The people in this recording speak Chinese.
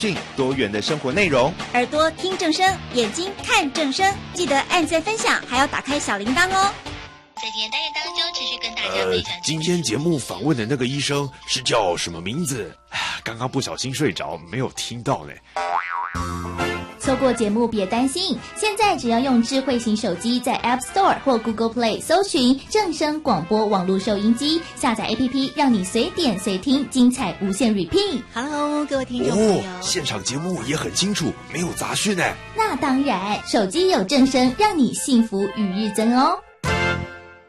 多元的生活内容。 耳朵听正声，眼睛看正声，记得按赞分享，还要打开小铃铛哦。 在今天单元当中，持续跟大家分享。 今天节目访问的那个医生是叫什么名字？刚刚不小心睡着，没有听到呢。 错过节目别担心，现在只要用智慧型手机在 App Store 或 Google Play 搜寻正声广播网络收音机，下载 APP， 让你随点随听，精彩无限 repeat。 Hello， 各位听众朋友， 现场节目也很清楚，没有杂讯呢。 那当然，手机有正声，让你幸福与日增哦。